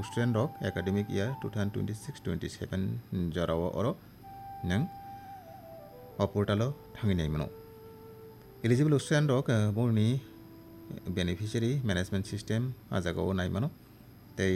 student रक academic year 2026-27 जराव अर नों पोर्टालाव थांहैनाय mono eligible student रक बरनि बेनिफिशियारि मेनेजमेन्ट सिस्टेम आजागाव नाय मानो तै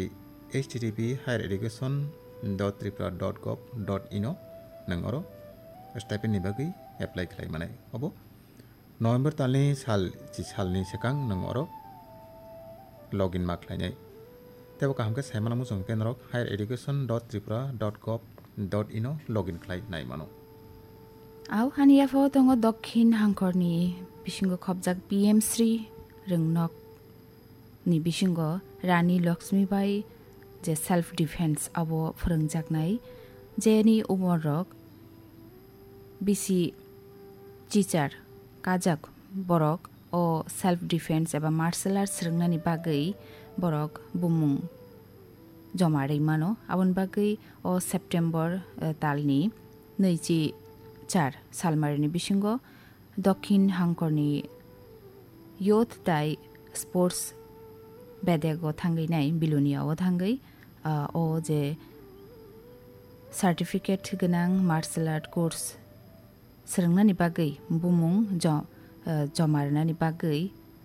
http://education.tripura.gov.in नों अर स्टाइपेन्डनि बागै एप्लाइ खालामनाय अब नभेम्बर तालनि सालनि सिगां नों अर लगइन मा खालामनाय तेबो कामके सायमाना मुजों केनरक highereducation.tripura.gov.in लगइन खालामनाय मानो आव हानियाफो दङ दक्षिण हांखरनि बिसिंग खबजाक PM3 रोंनक नि बिसिंग रानी लक्ष्मीबाई जे सेल्फ डिफेन्स अब फोरोंजाकनाय जेनि उमरक बिसि टीचार काजाक बरक ओ सेल्फ डिफेन्स एबा मार्शल आर्ट्स रोंनानि बागै बरक बुमुं जमारै मानो आबन बागै ओ सेप्टेम्बर तालनि 24 सालमारिनि बिसिंग दक्षिण हांखरनि youth दाय स्पोर्ट्स बेदेगो थांगैनाय बिलुनियाव थांगै ओ जे सार्टिफिकेट गोनां मार्शल आर्ट कोर्स सोलोंनानि बागै बुमुं जमारनानि बागै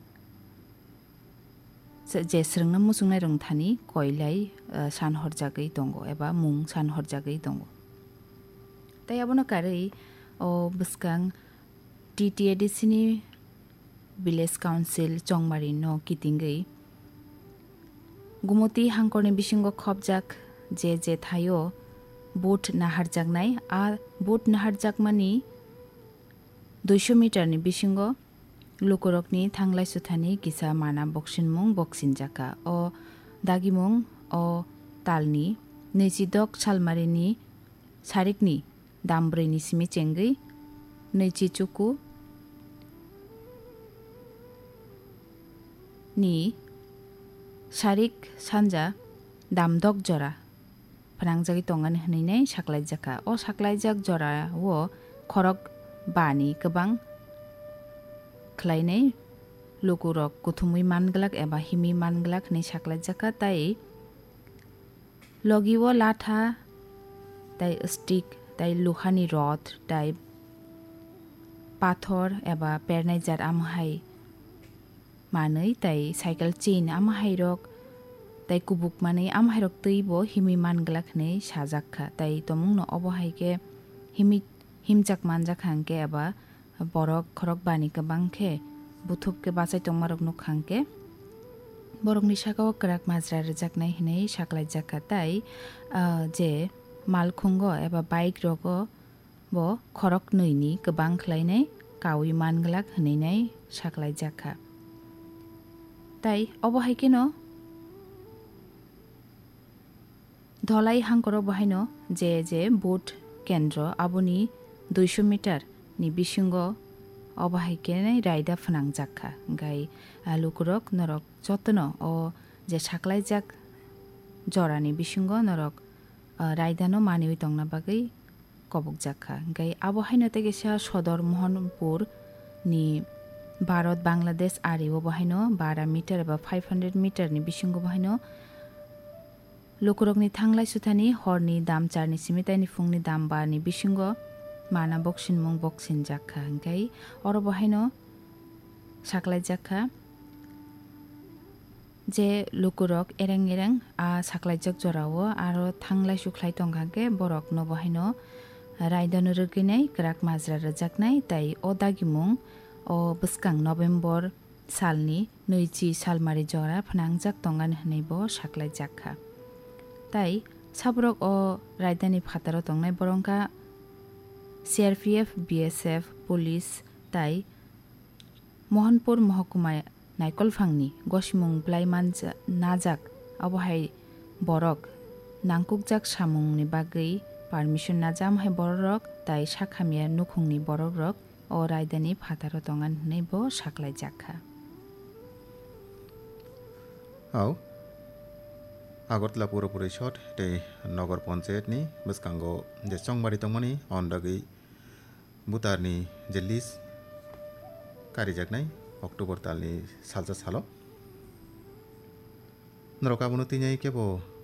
जे सोलोंनो मुसुंनाय रोंथानि कयलाय सान हरजागै दङ एबा मुं सान हरजागै दङ ताय आबनो कारै ओ बस्कां TTADCनि भिलेज काउन्सिल चंमारि न कितिंगै गुमति हांखरनि बिसिंग खबजाक जे थायो बोट नाहारजागनाय आ बोट नाहारजागमानि 200 मिटारनि बिसिंग लुकुरकनि थांलाय सुथानि किसा माना बक्सिनमुं बक्सिनजाका ओ दागिमुं ओ तालनि 26 सालमारिनि सारिकनि दामब्रैनि सिमि चेंगै 2 चुकु नि सारिक सानजा दामदक जरा फोनांजागै तंगान हनैनाय साख्लायजाका ओ साख्लायजाक जरा वो खरक बानि गोबां खलायनाय लुकुरक कुथुमुइ मानगलाक एबा हिमि मानगलाक नै साख्लायजाका ताय लगिवो लाथा ताय स्टिक ताय लुहानि रड ताय पाथर एबा पेरनाय जात आमहाय मानै ताय साइकेल चेन आमहाय रक ताय कुबुक मानै आमहाय रक तैबो हिमि मानगलाक नै साजाखा ताय तमुंनो अबहायके हिमजाक मानजाक हांके एबा बरक खरक बानि गोबांखे बुथुबके बासाय तंमारक नुखांके बरकनि सागाव कराक माजरा रजाकनाय हनै साख्लायजाका ताय जे मालखुंग एबा बाइक रग बो खरक नैनि गोबां खलायनाय कावि मानगलाक हनैनाय साख्लायजाका ताय अबहायकेनो धलाई हांकर बहायनो जे बोट केन्द्र आबुनि 200 मिटार नि बिसिंग अबहायकेनै रायदा फोनांजाका गाय लुकुरक नरक जतन ओ जे साख्लायजाक जरानि बिसिंग नरक रायदानो मानिवि तंना बागै कबुकजाका गाय आबहायनो तेगेसा सदर मोहनपुर नि भारत बांलादेश आरिवो बहायनो 12 मिटार एबा 500 मिटार नि बिसिंग बहायनो लुकुरकनि थांलाय सुथानि हरनि दाम 4 नि सिमितायनि फुंनि दाम 12 नि बिसिंग माना बक्सिन मुं बक्सिन जाखा गाय अर बहायनो साख्लायजाका जे लुकुरक एरें आ साख्लायजाक जरावो आरो थांलाय सुख्लाय तंगाके बरक न बहायनो रायदानो रगैनाय ग्राक माजरा रजाकनाय ताय अदागिमुं ओ बस्कां नभेम्बर सालनि 20 सालमारि जरा फोनांजाक तंगान हनैबो साख्लायजाका ताय साब्रक ओ रायदानि फातारो तंनाय बरंका CRPF BSF पुलिस ताय मोहनपुर महकुमा नायकलफांनि गसिमुं ब्लाइमान नाजाक अबहाय बरक नांकुकजाक सामुंनि बागै पारमिशन नाजामहाय बरक ताय साखामिया नुखुंनि बरक ओ रायदानि फातारो तंगान हनैबो साख्लायजाका आव आगरतला पुर परिषद ते नगर पञ्चायतनि बस्कांगो जे चंबारि तंगमनि अनदागै बुतारनि जे लिस्ट कारिजाकनाय अक्टोबर तालनि सालजा सालो नरकाबुनो तिनाय केबो